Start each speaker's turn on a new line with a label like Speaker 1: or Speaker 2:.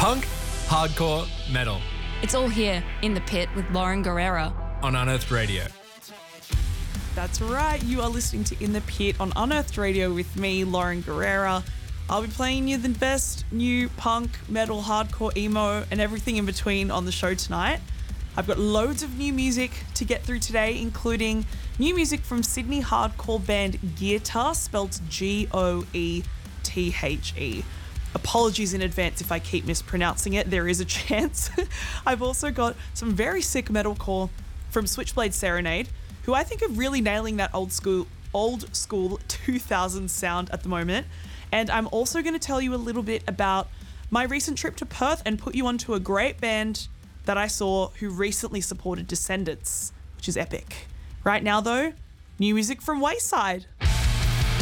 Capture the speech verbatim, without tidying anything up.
Speaker 1: punk, hardcore, metal.
Speaker 2: It's all here in the pit with Lauren Guerrera
Speaker 1: on Unearthed Radio.
Speaker 3: That's right, you are listening to In the Pit on Unearthed Radio with me, Lauren Guerrera. I'll be playing you the best new punk, metal, hardcore, emo, and everything in between on the show tonight. I've got loads of new music to get through today, including new music from Sydney hardcore band Goethe, spelled G O E T H E. Apologies in advance if I keep mispronouncing it, there is a chance. I've also got some very sick metalcore from Switchblade Serenade, who I think are really nailing that old school old school two thousands sound at the moment. And I'm also going to tell you a little bit about my recent trip to Perth and put you onto a great band that I saw who recently supported Descendants, which is epic. Right now though, new music from Wayside.